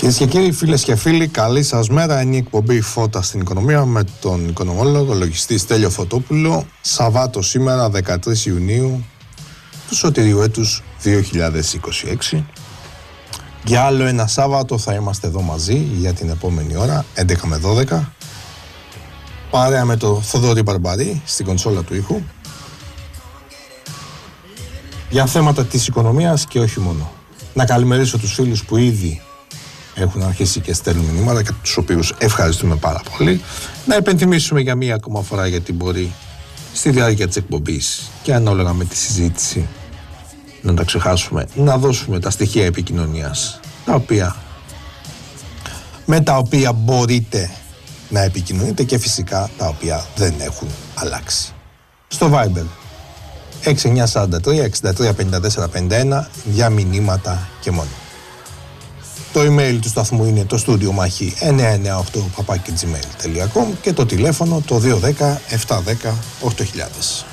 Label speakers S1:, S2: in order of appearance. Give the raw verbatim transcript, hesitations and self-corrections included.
S1: Κυρίες και κύριοι, φίλες και φίλοι, καλή σας μέρα. Είναι η εκπομπή Φώτα στην Οικονομία με τον οικονομολόγο λογιστή Στέλιο Φωτόπουλο. Σαββάτο σήμερα, δεκατρείς Ιουνίου του σωτηρίου έτους δύο χιλιάδες είκοσι έξι. Για άλλο ένα Σάββατο θα είμαστε εδώ μαζί για την επόμενη ώρα, έντεκα με δώδεκα. Παρέα με το Θοδωρή Μπαρμπαρή στην κονσόλα του ήχου. Για θέματα της οικονομίας και όχι μόνο. Να καλημερίσω τους φίλους που ήδη έχουν αρχίσει και στέλνουν μηνύματα και τους οποίους ευχαριστούμε πάρα πολύ. Να υπενθυμίσουμε για μία ακόμα φορά, γιατί μπορεί στη διάρκεια της εκπομπής και ανάλογα με τη συζήτηση να τα ξεχάσουμε, να δώσουμε τα στοιχεία επικοινωνίας τα οποία, με τα οποία μπορείτε να επικοινωνείτε και φυσικά τα οποία δεν έχουν αλλάξει. Στο Viber έξι εννιά τέσσερα τρία έξι τρία πέντε τέσσερα πέντε ένα για μηνύματα και μόνο. Το email του σταθμού είναι το studio μαχή εννιά εννιά οκτώ παπάκι τζι μέιλ τελεία κομ και το τηλέφωνο το δύο ένα μηδέν επτά ένα μηδέν οκτώ χιλιάδες.